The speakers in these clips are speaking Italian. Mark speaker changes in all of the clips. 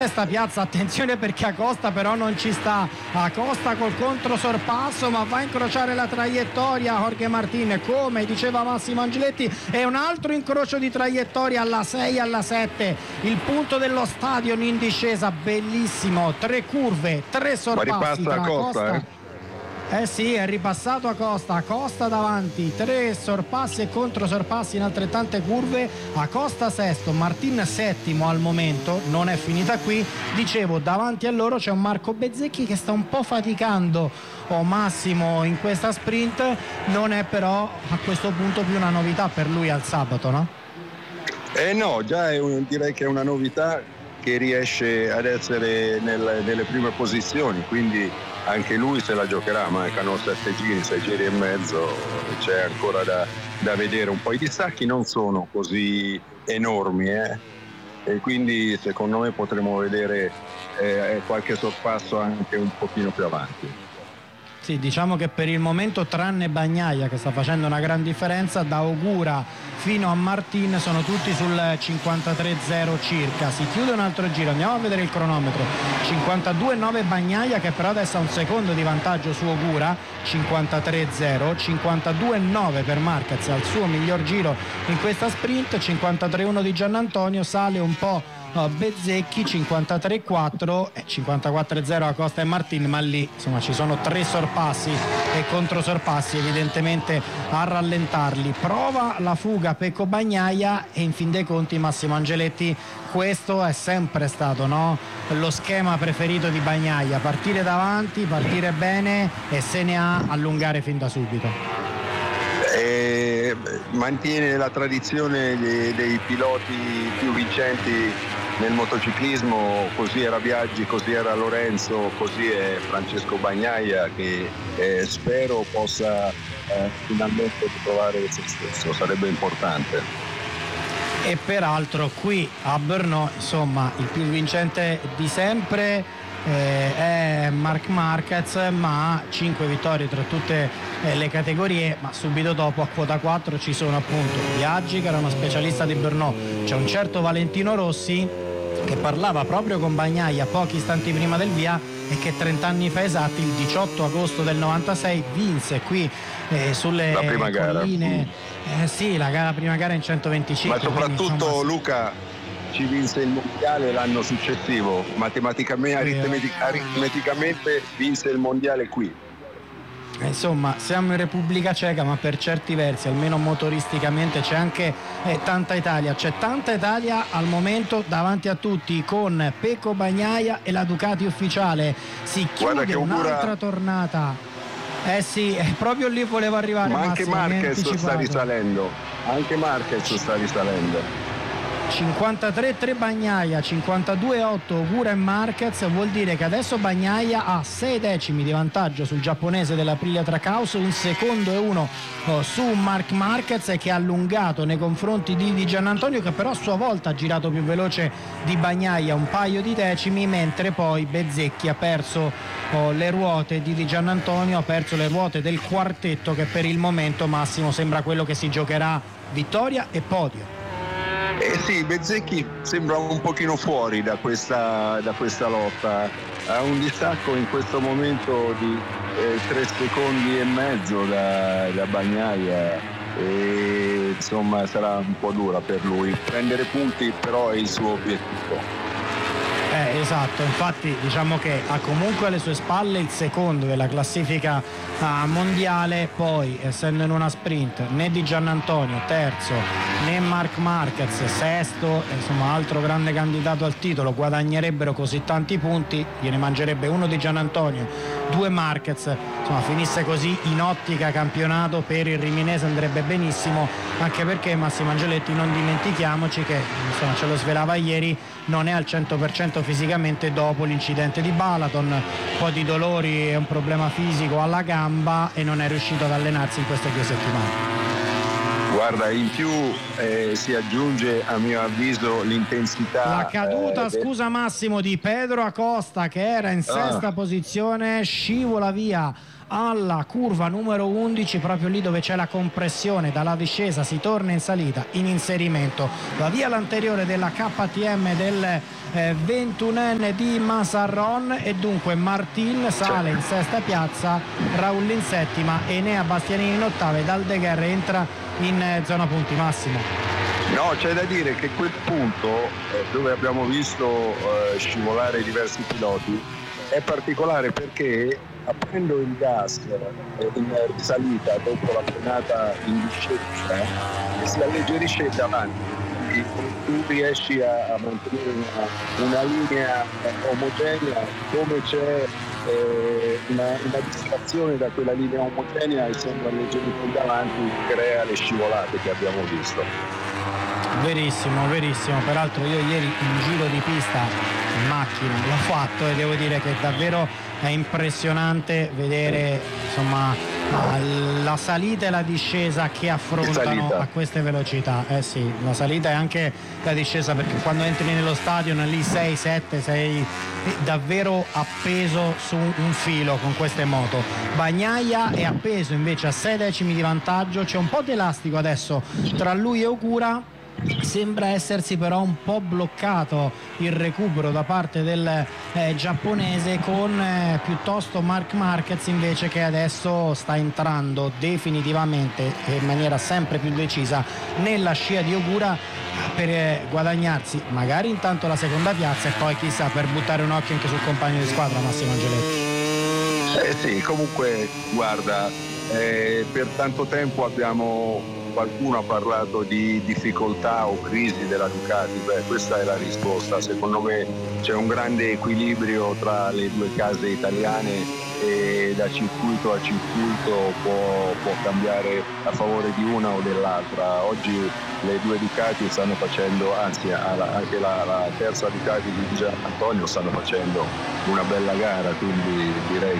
Speaker 1: Sta piazza, attenzione perché Acosta però non ci sta. Acosta col controsorpasso, ma va a incrociare la traiettoria Jorge Martin, come diceva Massimo Angeletti, e un altro incrocio di traiettoria alla 6, alla 7, il punto dello stadion in discesa, bellissimo, 3 curve, 3 sorpassi tra Acosta. Sì, è ripassato Acosta davanti, 3 sorpassi e controsorpassi in altrettante curve. Acosta sesto, Martin settimo al momento, non è finita qui. Dicevo, davanti a loro c'è un Marco Bezzecchi che sta un po' faticando Massimo in questa sprint, non è però a questo punto più una novità per lui al sabato, no?
Speaker 2: No, già direi che è una novità che riesce ad essere nelle prime posizioni, quindi anche lui se la giocherà. Mancano 7 giri, 6 giri e mezzo, c'è ancora da vedere un po'. I distacchi non sono così enormi, e quindi secondo me potremo vedere qualche sorpasso anche un pochino più avanti.
Speaker 1: Sì, diciamo che per il momento, tranne Bagnaia che sta facendo una gran differenza, da Ogura fino a Martin sono tutti sul 53-0 circa. Si chiude un altro giro, andiamo a vedere il cronometro. 52-9 Bagnaia, che però adesso ha un secondo di vantaggio su Ogura, 53-0. 52-9 per Marquez al suo miglior giro in questa sprint. 53-1 di Giannantonio, sale un po' Bezzecchi, 53-4 e 54-0 Acosta e Martin, ma lì insomma ci sono 3 sorpassi e controsorpassi evidentemente a rallentarli. Prova la fuga Pecco Bagnaia e in fin dei conti Massimo Angeletti, questo è sempre stato, no, lo schema preferito di Bagnaia: partire davanti, partire bene e se ne ha, allungare fin da subito.
Speaker 2: Mantiene la tradizione dei piloti più vincenti nel motociclismo, così era Biaggi, così era Lorenzo, così è Francesco Bagnaia, che spero possa finalmente trovare se stesso, sarebbe importante.
Speaker 1: E peraltro qui a Brno, insomma, il più vincente di sempre è Marc Marquez, ma ha 5 vittorie tra tutte le categorie, ma subito dopo a quota 4 ci sono appunto Biaggi, che era uno specialista di Brno, c'è un certo Valentino Rossi che parlava proprio con Bagnaia pochi istanti prima del via e che 30 anni fa esatti, il 18 agosto del 96, vinse qui sulle colline, sì, la prima gara in 125.
Speaker 2: Ma soprattutto quindi, insomma, Luca ci vinse il mondiale l'anno successivo, aritmeticamente vinse il mondiale qui.
Speaker 1: Insomma, siamo in Repubblica Ceca, ma per certi versi, almeno motoristicamente, c'è anche tanta Italia. C'è tanta Italia al momento davanti a tutti, con Pecco Bagnaia e la Ducati ufficiale. Si chiude un'altra tornata. Sì, proprio lì volevo arrivare.
Speaker 2: Ma anche Marquez sta risalendo.
Speaker 1: 53-3 Bagnaia, 52-8 Ogura e Marquez, vuol dire che adesso Bagnaia ha 6 decimi di vantaggio sul giapponese dell'Aprilia Trackhouse, un secondo e uno su Marc Marquez, che ha allungato nei confronti di Giannantonio, che però a sua volta ha girato più veloce di Bagnaia un paio di decimi, mentre poi Bezzecchi ha perso le ruote di Giannantonio, ha perso le ruote del quartetto, che per il momento, Massimo, sembra quello che si giocherà vittoria e podio.
Speaker 2: Sì, Bezzecchi sembra un pochino fuori da questa lotta, ha un distacco in questo momento di 3 secondi e mezzo da Bagnaia, e insomma sarà un po' dura per lui prendere punti, però è il suo obiettivo.
Speaker 1: Esatto, infatti diciamo che ha comunque alle sue spalle il secondo della classifica mondiale, poi essendo in una sprint né di Giannantonio terzo né Marc Marquez sesto, insomma altro grande candidato al titolo, guadagnerebbero così tanti punti, gliene mangerebbe uno di Giannantonio, 2 Marquez, insomma finisse così in ottica campionato per il riminese andrebbe benissimo, anche perché Massimo Angeletti, non dimentichiamoci che insomma ce lo svelava ieri, non è al 100% fisicamente dopo l'incidente di Balaton, un po' di dolori e un problema fisico alla gamba e non è riuscito ad allenarsi in queste 2 settimane.
Speaker 2: Guarda, in più si aggiunge a mio avviso l'intensità.
Speaker 1: La caduta, scusa Massimo, di Pedro Acosta, che era in sesta posizione, scivola via alla curva numero 11, proprio lì dove c'è la compressione. Dalla discesa si torna in salita, in inserimento va via l'anteriore della KTM del 21enne di Mazarron, e dunque Martin sale in sesta piazza, Raul in settima, Enea Bastianini in ottava ed Aldeguer entra in zona punti. Massimo.
Speaker 2: No, c'è da dire che quel punto dove abbiamo visto scivolare diversi piloti è particolare, perché aprendo il gas in risalita dopo la frenata in discesa si alleggerisce davanti, quindi tu riesci a mantenere una linea omogenea. Come c'è una distrazione da quella linea omogenea, essendo alleggerito in davanti, crea le scivolate che abbiamo visto.
Speaker 1: Verissimo, verissimo. Peraltro io ieri in giro di pista in macchina l'ho fatto e devo dire che davvero è impressionante vedere, insomma, la salita e la discesa che affrontano a queste velocità. Sì, la salita e anche la discesa, perché quando entri nello stadion lì 6-7 sei davvero appeso su un filo con queste moto. Bagnaia è appeso invece a 6 decimi di vantaggio, c'è un po' di elastico adesso tra lui e Ogura. Sembra essersi però un po' bloccato il recupero da parte del giapponese, con piuttosto Marc Marquez invece che adesso sta entrando definitivamente e in maniera sempre più decisa nella scia di Ogura per guadagnarsi magari intanto la seconda piazza e poi chissà per buttare un occhio anche sul compagno di squadra Massimo Angeletti.
Speaker 2: Sì, comunque guarda, per tanto tempo qualcuno ha parlato di difficoltà o crisi della Ducati. Questa è la risposta. Secondo me c'è un grande equilibrio tra le due case italiane e da circuito a circuito può cambiare a favore di una o dell'altra. Oggi le due Ducati stanno facendo, anzi anche la terza Ducati di Gian Antonio stanno facendo una bella gara, quindi direi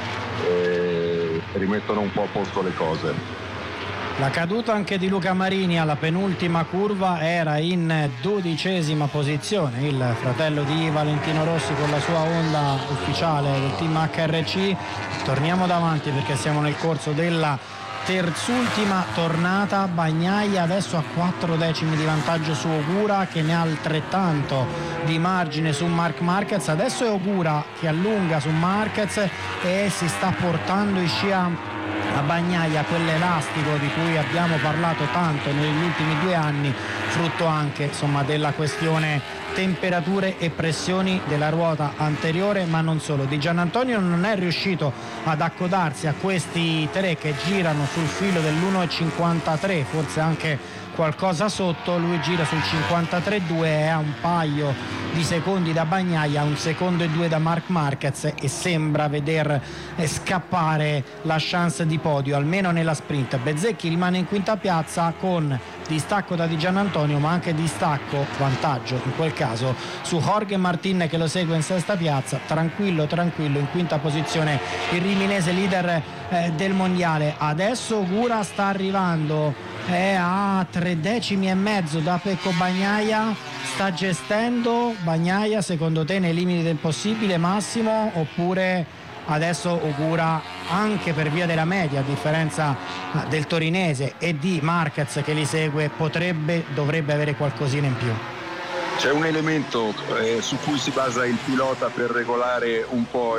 Speaker 2: che rimettono un po' a posto le cose.
Speaker 1: La caduta anche di Luca Marini alla penultima curva, era in 12ª posizione il fratello di Valentino Rossi con la sua Honda ufficiale del team HRC. Torniamo davanti perché siamo nel corso della terzultima tornata. Bagnaia adesso a 4 decimi di vantaggio su Ogura, che ne ha altrettanto di margine su Marc Marquez. Adesso è Ogura che allunga su Marquez e si sta portando in scia a Bagnaia quell'elastico di cui abbiamo parlato tanto negli ultimi 2 anni, frutto anche insomma della questione temperature e pressioni della ruota anteriore, ma non solo. Di Giannantonio non è riuscito ad accodarsi a questi tre che girano sul filo dell'1,53, forse anche qualcosa sotto. Lui gira sul 53,2 e ha un paio di secondi da Bagnaia, 1 secondo e 2 da Marc Marquez, e sembra veder scappare la chance di podio almeno nella sprint. Bezzecchi rimane in quinta piazza con distacco da Di Giannantonio, ma anche distacco, vantaggio in quel caso, su Jorge Martin che lo segue in sesta piazza. Tranquillo in quinta posizione il riminese leader del mondiale. Adesso Ogura sta arrivando, è a 3 decimi e mezzo da Pecco Bagnaia. Sta gestendo Bagnaia secondo te nei limiti del possibile, Massimo, oppure adesso Ogura, anche per via della media, a differenza del torinese e di Marquez che li segue, dovrebbe avere qualcosina in più?
Speaker 2: C'è un elemento su cui si basa il pilota per regolare un po'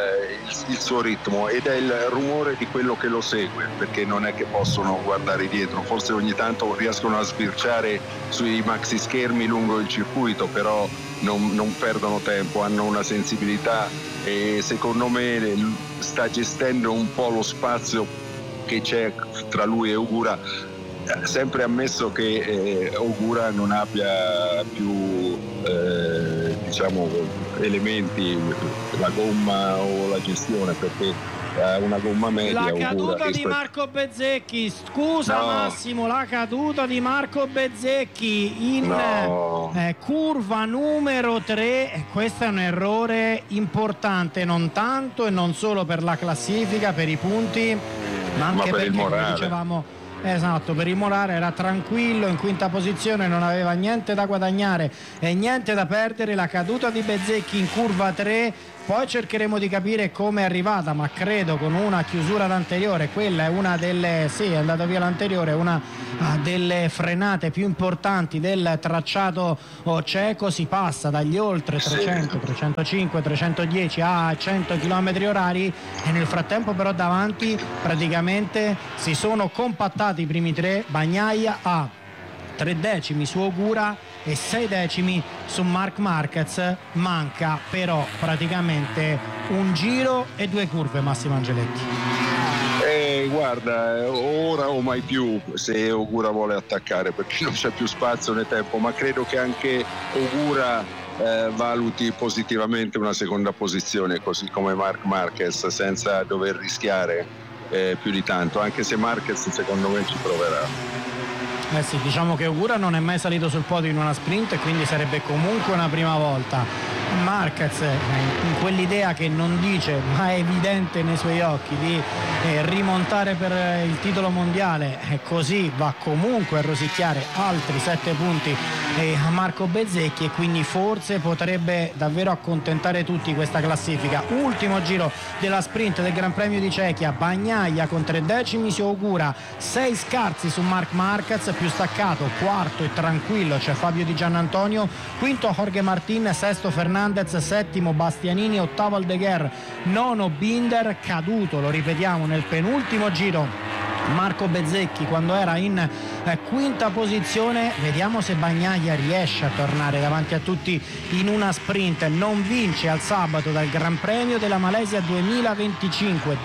Speaker 2: il suo ritmo, ed è il rumore di quello che lo segue, perché non è che possono guardare dietro. Forse ogni tanto riescono a sbirciare sui maxi schermi lungo il circuito, però non perdono tempo, hanno una sensibilità, e secondo me sta gestendo un po' lo spazio che c'è tra lui e Ogura, sempre ammesso che Ogura non abbia più elementi, la gomma o la gestione, perché ha una gomma media.
Speaker 1: La caduta di Marco Bezzecchi, scusa, no. Massimo, la caduta di Marco Bezzecchi in curva numero 3, questo è un errore importante, non tanto e non solo per la classifica, per i punti, ma anche
Speaker 2: per
Speaker 1: perché,
Speaker 2: il morale,
Speaker 1: come dicevamo Esatto, per il Morara era tranquillo in quinta posizione, non aveva niente da guadagnare e niente da perdere. La caduta di Bezzecchi in curva 3, poi cercheremo di capire come è arrivata, ma credo con una chiusura anteriore. Quella è una delle, sì, è andata via l'anteriore, una delle frenate più importanti del tracciato ceco. Si passa dagli oltre 300, 305, 310 a 100 km orari e nel frattempo però davanti praticamente si sono compattati i primi tre. Bagnaia a 3 decimi su Ogura e 6 decimi su Marc Marquez. Manca però praticamente un giro e 2 curve, Massimo Angeletti.
Speaker 2: Guarda, ora o mai più se Ogura vuole attaccare, perché non c'è più spazio né tempo, ma credo che anche Ogura valuti positivamente una seconda posizione, così come Marc Marquez, senza dover rischiare più di tanto, anche se Marquez secondo me ci proverà.
Speaker 1: Sì, diciamo che Ogura non è mai salito sul podio in una sprint e quindi sarebbe comunque una prima volta. Marquez in quell'idea che non dice ma è evidente nei suoi occhi di rimontare per il titolo mondiale, e così va comunque a rosicchiare altri 7 punti a Marco Bezzecchi e quindi forse potrebbe davvero accontentare tutti questa classifica. Ultimo giro della sprint del Gran Premio di Cechia, Bagnaia con 3 decimi su Ogura, 6 scarsi su Marc Marquez, più staccato quarto e tranquillo c'è Fabio Di Giannantonio, quinto Jorge Martin, sesto Fernandez, settimo Bastianini, ottavo Aldeguer, nono Binder. Caduto, lo ripetiamo, nel penultimo giro Marco Bezzecchi quando era in quinta posizione. Vediamo se Bagnaia riesce a tornare davanti a tutti in una sprint. Non vince al sabato dal Gran Premio della Malesia 2025,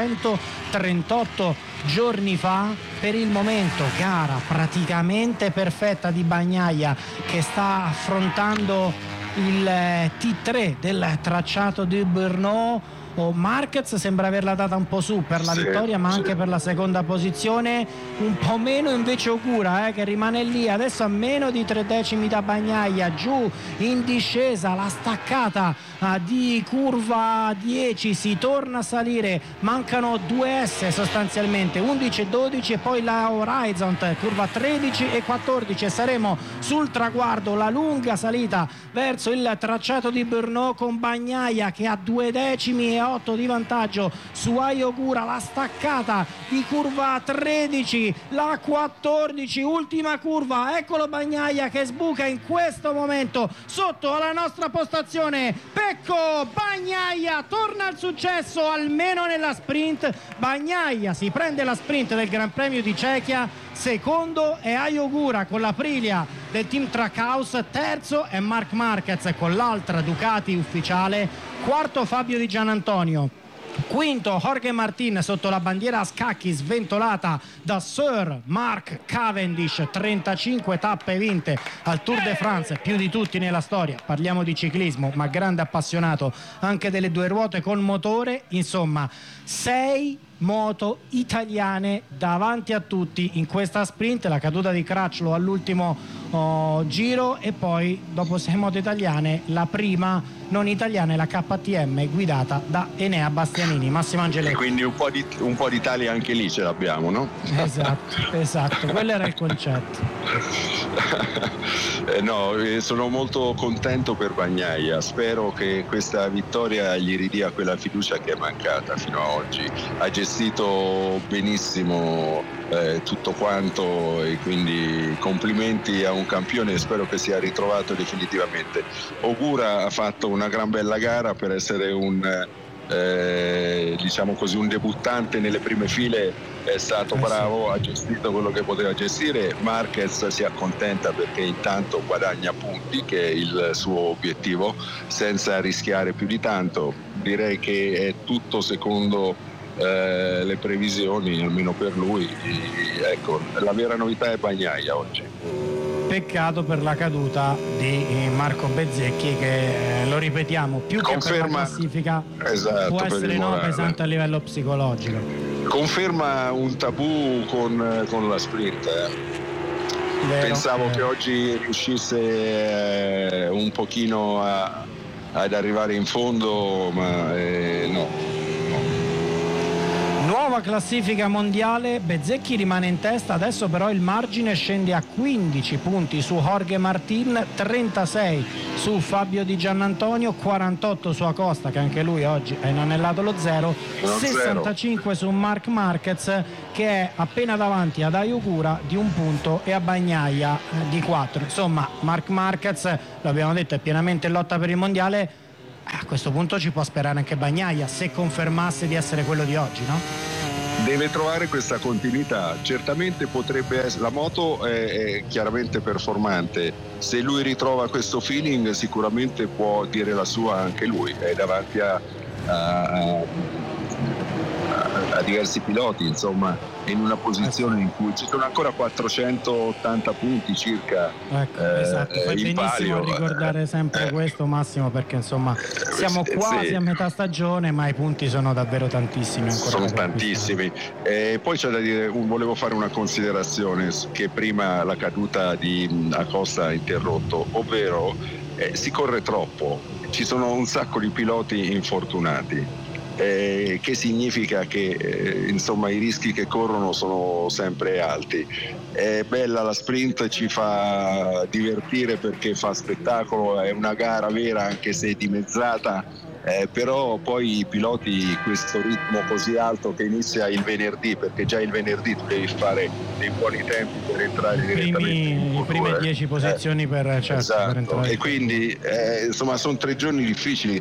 Speaker 1: 238 giorni fa. Per il momento gara praticamente perfetta di Bagnaia, che sta affrontando il T3 del tracciato di Brno. Marquez sembra averla data un po' su per la vittoria, ma anche per la seconda posizione. Un po' meno invece Ogura, che rimane lì adesso a meno di 3 decimi da Bagnaia, giù in discesa. La staccata di curva 10, si torna a salire, mancano 2 S sostanzialmente, 11 e 12, e poi la Horizon curva 13 e 14 e saremo sul traguardo. La lunga salita verso il tracciato di Brno con Bagnaia che ha 2 decimi e 8 di vantaggio su Ogura. La staccata di curva 13, la 14, ultima curva, eccolo Bagnaia che sbuca in questo momento sotto alla nostra postazione. Pecco Bagnaia torna al successo almeno nella sprint. Bagnaia si prende la sprint del Gran Premio di Cechia, secondo è Ogura con l'Aprilia del team Trackhouse, terzo è Marc Marquez con l'altra Ducati ufficiale, quarto Fabio Di Giannantonio, quinto Jorge Martin sotto la bandiera a scacchi sventolata da Sir Mark Cavendish, 35 tappe vinte al Tour de France, più di tutti nella storia. Parliamo di ciclismo, ma grande appassionato anche delle 2 ruote con motore. Insomma, 6 moto italiane davanti a tutti in questa sprint. La caduta di Crutchlow all'ultimo giro, e poi dopo 6 moto italiane la prima non italiana è la KTM guidata da Enea Bastianini. Massimo Angeletti.
Speaker 2: E quindi un po' di Italia anche lì ce l'abbiamo, no?
Speaker 1: Esatto, quello era il concetto.
Speaker 2: No, sono molto contento per Bagnaia, spero che questa vittoria gli ridia quella fiducia che è mancata fino ad oggi. Ha gestito benissimo tutto quanto e quindi complimenti a un campione, e spero che sia ritrovato definitivamente. Ogura ha fatto una gran bella gara per essere diciamo così un debuttante nelle prime file, è stato bravo, ha gestito quello che poteva gestire. Marquez si accontenta perché intanto guadagna punti, che è il suo obiettivo, senza rischiare più di tanto. Direi che è tutto secondo le previsioni, almeno per lui. Ecco, la vera novità è Bagnaia oggi.
Speaker 1: Peccato per la caduta di Marco Bezzecchi, che lo ripetiamo, più che per la classifica, esatto, può essere pesante a livello psicologico.
Speaker 2: Conferma un tabù con la sprint. Pensavo che oggi riuscisse un pochino ad arrivare in fondo, ma no.
Speaker 1: Nuova classifica mondiale Bezzecchi rimane in testa, adesso però il margine scende a 15 punti su Jorge Martin, 36 su Fabio Di Giannantonio, 48 su Acosta che anche lui oggi ha inanellato lo 0, 65 su Marc Marquez che è appena davanti ad Ayogura di 1 punto e a Bagnaia di 4. Insomma, Marc Marquez, l'abbiamo detto, è pienamente in lotta per il mondiale. A questo punto ci può sperare anche Bagnaia, se confermasse di essere quello di oggi, no?
Speaker 2: Deve trovare questa continuità. Certamente potrebbe essere, la moto è chiaramente performante, se lui ritrova questo feeling sicuramente può dire la sua anche lui, è davanti a diversi piloti, insomma, in una posizione in cui ci sono ancora 480 punti circa.
Speaker 1: Ecco, esatto, fai benissimo
Speaker 2: palio,
Speaker 1: a ricordare sempre questo, Massimo, perché insomma siamo quasi a metà stagione, ma i punti sono davvero tantissimi ancora.
Speaker 2: Sono tantissimi. Poi c'è da dire, volevo fare una considerazione che prima la caduta di Acosta ha interrotto, ovvero si corre troppo, ci sono un sacco di piloti infortunati. Che significa che insomma i rischi che corrono sono sempre alti. È bella la sprint, ci fa divertire perché fa spettacolo, è una gara vera anche se dimezzata, però poi i piloti questo ritmo così alto che inizia il venerdì, perché già il venerdì tu devi fare dei buoni tempi per entrare direttamente
Speaker 1: i prime 10 posizioni per, certo,
Speaker 2: esatto,
Speaker 1: per entrare.
Speaker 2: E quindi insomma sono 3 giorni difficili.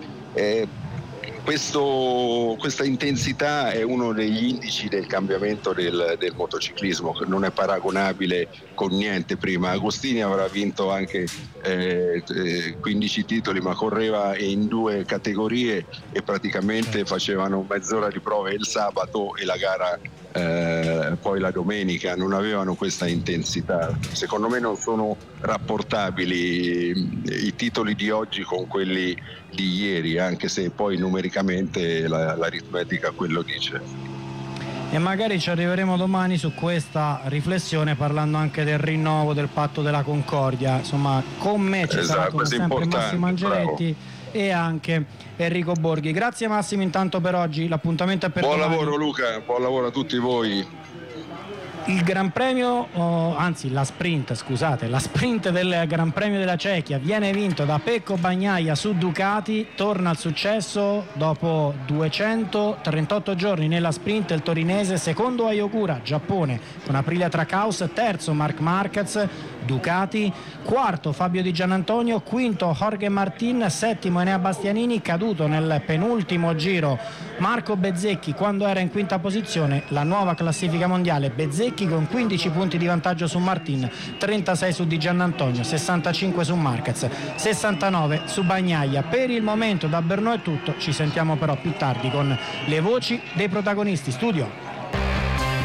Speaker 2: Questa intensità è uno degli indici del cambiamento del motociclismo, che non è paragonabile con niente prima. Agostini avrà vinto anche 15 titoli, ma correva in 2 categorie e praticamente facevano mezz'ora di prove il sabato e la gara poi la domenica, non avevano questa intensità. Secondo me non sono rapportabili i titoli di oggi con quelli di ieri, anche se poi numericamente l'aritmetica quello dice.
Speaker 1: E magari ci arriveremo domani su questa riflessione, parlando anche del rinnovo del patto della Concordia. Insomma, con me ci sarà come sempre Massimo Angeretti, bravo, e anche Enrico Borghi. Grazie Massimo intanto per oggi, l'appuntamento è per
Speaker 2: buon
Speaker 1: domani.
Speaker 2: Lavoro Luca, buon lavoro a tutti voi.
Speaker 1: Il Gran Premio, la sprint del Gran Premio della Cechia viene vinto da Pecco Bagnaia su Ducati, torna al successo dopo 238 giorni nella sprint il torinese, secondo Ayogura, Giappone, con Aprilia Trackhouse, terzo Marc Marquez, Ducati, quarto Fabio Di Giannantonio, quinto Jorge Martin, settimo Enea Bastianini, caduto nel penultimo giro Marco Bezzecchi quando era in quinta posizione. La nuova classifica mondiale: Bezzecchi con 15 punti di vantaggio su Martin, 36 su Di Giannantonio, 65 su Marquez, 69 su Bagnaia. Per il momento da Brno è tutto, ci sentiamo però più tardi con le voci dei protagonisti. Studio.